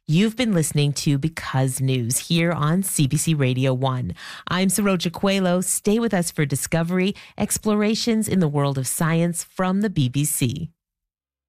You've been listening to Because News here on CBC Radio 1. I'm Saroja Coelho. Stay with us for discovery, explorations in the world of science from the BBC.